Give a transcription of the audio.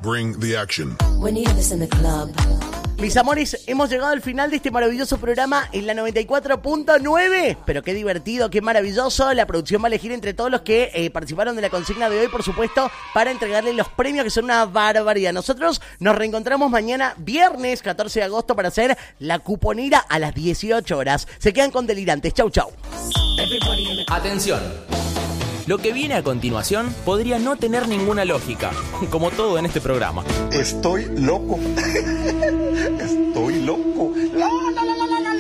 Bring the action. Mis amores, hemos llegado al final de este maravilloso programa en la 94.9. Pero qué divertido, qué maravilloso. La producción va a elegir entre todos los que participaron de la consigna de hoy, por supuesto, para entregarles los premios, que son una barbaridad. Nosotros nos reencontramos mañana, viernes 14 de agosto, para hacer la cuponera a las 18 horas. Se quedan con Delirantes. Chau, chau. Atención. Lo que viene a continuación podría no tener ninguna lógica, como todo en este programa. Estoy loco. Estoy loco.